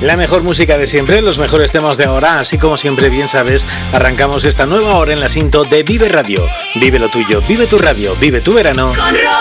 La mejor música de siempre, los mejores temas de ahora, así como siempre bien sabes, arrancamos esta nueva hora en la cinta de Vive Radio. Vive lo tuyo, vive tu radio, vive tu verano.